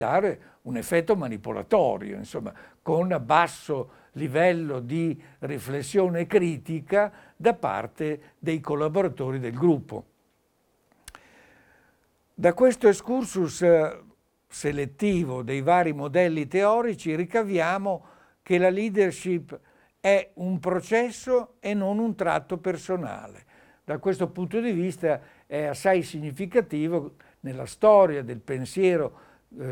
dare un effetto manipolatorio, insomma, con basso livello di riflessione critica da parte dei collaboratori del gruppo. Da questo excursus selettivo dei vari modelli teorici ricaviamo che la leadership è un processo e non un tratto personale. Da questo punto di vista è assai significativo nella storia del pensiero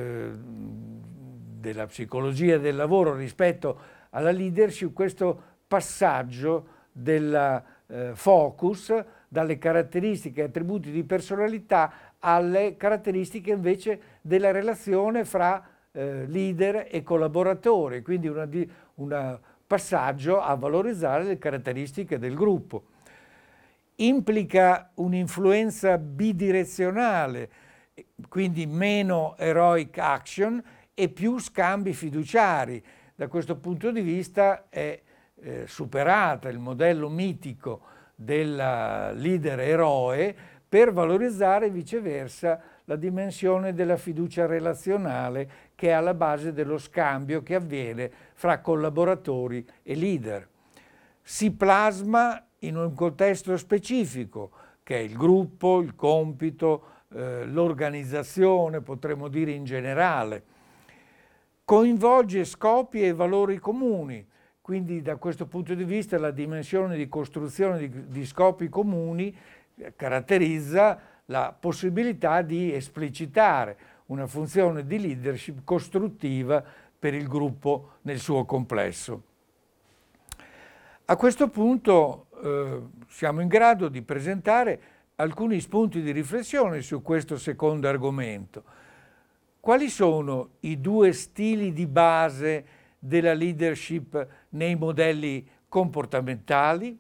della psicologia del lavoro rispetto alla leadership questo passaggio del focus dalle caratteristiche e attributi di personalità alle caratteristiche invece della relazione fra leader e collaboratore, quindi un passaggio a valorizzare le caratteristiche del gruppo. Implica un'influenza bidirezionale, quindi meno heroic action e più scambi fiduciari. Da questo punto di vista è superata il modello mitico del leader eroe per valorizzare viceversa la dimensione della fiducia relazionale che è alla base dello scambio che avviene fra collaboratori e leader. Si plasma in un contesto specifico che è il gruppo, il compito, l'organizzazione, potremmo dire in generale. Coinvolge scopi e valori comuni, quindi da questo punto di vista la dimensione di costruzione di scopi comuni caratterizza la possibilità di esplicitare una funzione di leadership costruttiva per il gruppo nel suo complesso. A questo punto siamo in grado di presentare alcuni spunti di riflessione su questo secondo argomento. Quali sono i due stili di base della leadership nei modelli comportamentali?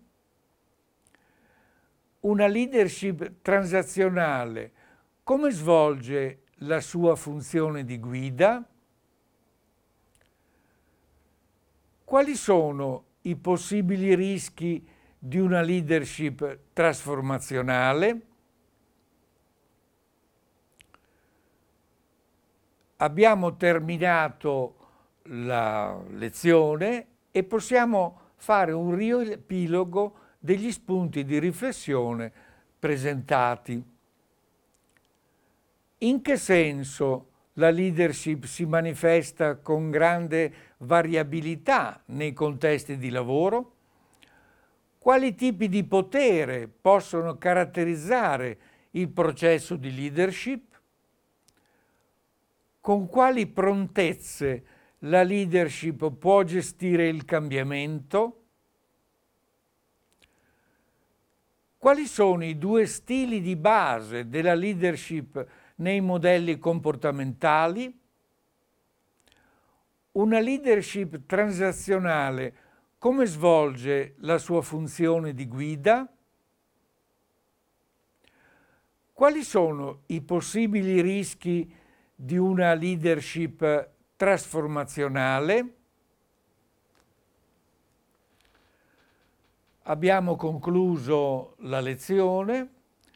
Una leadership transazionale come svolge la sua funzione di guida? Quali sono i possibili rischi di una leadership trasformazionale? Abbiamo terminato la lezione e possiamo fare un riepilogo degli spunti di riflessione presentati. In che senso la leadership si manifesta con grande variabilità nei contesti di lavoro? Quali tipi di potere possono caratterizzare il processo di leadership? Con quali prontezze la leadership può gestire il cambiamento? Quali sono i due stili di base della leadership nei modelli comportamentali? Una leadership transazionale come svolge la sua funzione di guida? Quali sono i possibili rischi di una leadership trasformazionale? Abbiamo concluso la lezione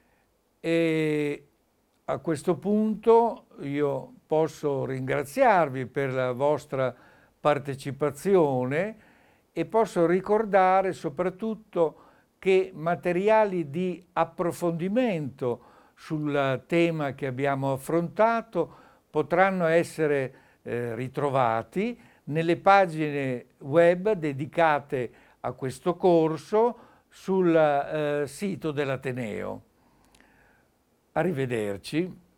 e a questo punto io posso ringraziarvi per la vostra partecipazione e posso ricordare soprattutto che materiali di approfondimento sul tema che abbiamo affrontato potranno essere ritrovati nelle pagine web dedicate a questo corso sul sito dell'Ateneo. Arrivederci.